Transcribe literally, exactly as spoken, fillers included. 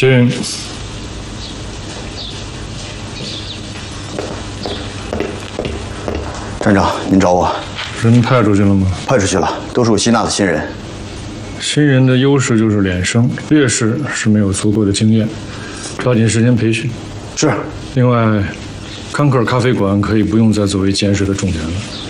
请。 站长，您找我？ 人派出去了吗？ 派出去了，都是我吸纳的新人。 新人的优势就是脸生，劣势是没有足够的经验，抓紧时间培训。 是。 另外，康克尔咖啡馆可以不用再作为监视的重点了。